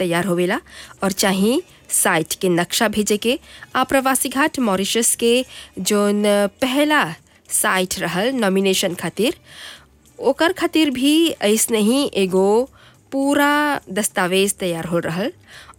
तैयार होवेला और चाहे साइट के नक्शा भेजे के आप्रवासी घाट मॉरिशस के जोन पहला साइट रहल नॉमिनेशन खातिर ओकर खातिर भी ऐसने ही एगो पूरा दस्तावेज तैयार हो रहल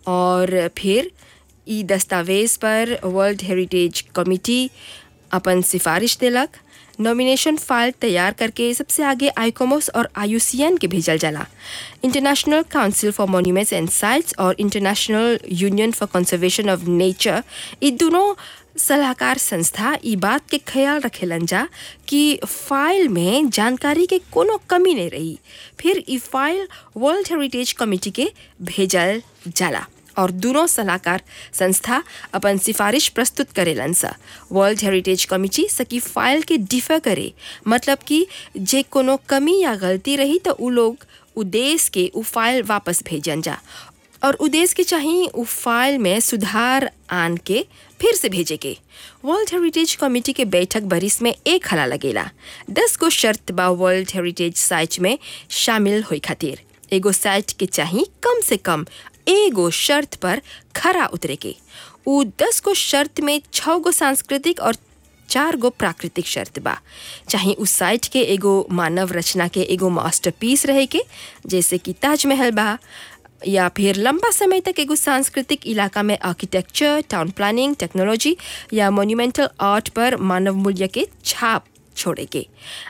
और फिर ई दस्तावेज पर वर्ल्ड हेरिटेज कमिटी अपन सिफारिश देलक। नॉमिनेशन फाइल तैयार करके सबसे आगे आईकोमोस और आईयूसीएन के भेजल जाला। International council for monuments and sites और international union for conservation of nature ये दोनों सलाहकार संस्था ई बात के ख्याल रखेलन जा कि फाइल में जानकारी के कोनो कमी नहीं रही। फिर ई फाइल वर्ल्ड हेरिटेज कमिटी के भेजल जाला और दोनों सलाहकार संस्था अपन सिफारिश प्रस्तुत करेलन सा। वर्ल्ड हेरिटेज कमिटी सकी फाइल के डिफर करे, मतलब कि जे कोनो कमी या गलती रही तो उ लोग उद्देश्य के उ फाइल वापस भेजन जा और उद्देश्य के चाहिए उ फाइल में सुधार आन के फिर से भेजे के। वर्ल्ड हेरिटेज कमिटी के बैठक बरिस में एक हला लगेला। 10 गो शर्त बा वर्ल्ड हेरिटेज साइट में शामिल होई खातिर। एगो साइट के चाहिए कम से कम एगो शर्त पर खरा उतरे के। उ 10 गो शर्त में 6 गो सांस्कृतिक और 4 गो प्राकृतिक शर्त बा। चाहे उस साइट के एगो मानव रचना के एगो मास्टरपीस रहे के, जैसे कि ताजमहल बा, या फिर लंबा समय तक एगो सांस्कृतिक इलाका में आर्किटेक्चर, टाउन प्लानिंग, टेक्नोलॉजी या मोन्यूमेंटल आर्ट पर मानव मूल्य के छाप छोड़े के।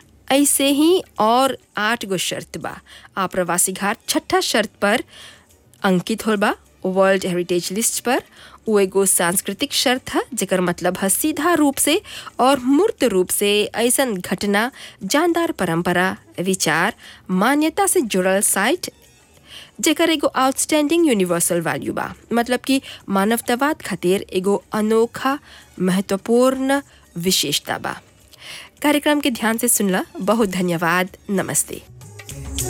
ऐसे ही और 8 गो शर्त बा। आप्रवासी घाट 6ठा शर्त पर अंकित होल बा वर्ल्ड हेरिटेज लिस्ट पर। वो एगो सांस्कृतिक शर्त है जेकर मतलब है सीधा रूप से और मूर्त रूप से ऐसन घटना, जानदार परंपरा, विचार, मान्यता से जुड़ल साइट जेकर एगो आउटस्टैंडिंग यूनिवर्सल वैल्यू बा, मतलब कि मानवतावाद खातिर एगो अनोखा महत्वपूर्ण विशेषता बा। कार्यक्रम के ध्यान से सुनला बहुत धन्यवाद। नमस्ते।